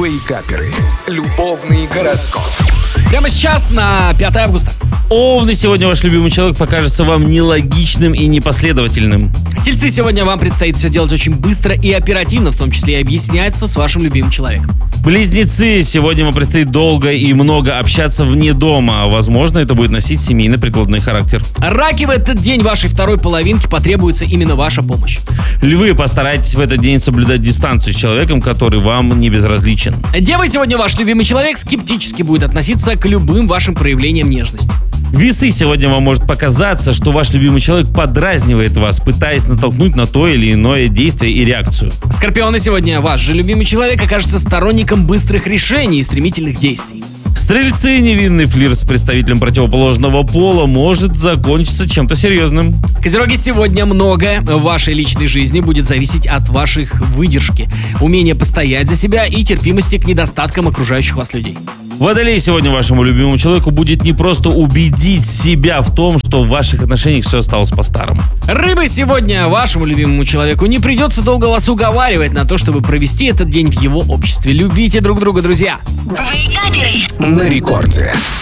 Вейкаперы. Любовный гороскоп. Прямо сейчас на 5 августа. Овны, сегодня ваш любимый человек покажется вам нелогичным и непоследовательным. Тельцы, сегодня вам предстоит все делать очень быстро и оперативно, в том числе и объясняться с вашим любимым человеком. Близнецы, сегодня вам предстоит долго и много общаться вне дома. Возможно, это будет носить семейно-прикладной характер. Раки, в этот день вашей второй половинки потребуется именно ваша помощь. Львы, постарайтесь в этот день соблюдать дистанцию с человеком, который вам не безразличен. Девы, сегодня ваш любимый человек скептически будет относиться к любым вашим проявлениям нежности. Весы, сегодня вам может показаться, что ваш любимый человек подразнивает вас, пытаясь натолкнуть на то или иное действие и реакцию. Скорпионы, сегодня ваш же любимый человек окажется сторонником быстрых решений и стремительных действий. Стрельцы, невинный флирт с представителем противоположного пола может закончиться чем-то серьезным. Козероги, сегодня многое в вашей личной жизни будет зависеть от ваших выдержки, умения постоять за себя и терпимости к недостаткам окружающих вас людей. Водолей, сегодня вашему любимому человеку будет не просто убедить себя в том, что в ваших отношениях все осталось по-старому. Рыбы, сегодня вашему любимому человеку не придется долго вас уговаривать на то, чтобы провести этот день в его обществе. Любите друг друга, друзья. На рекорде.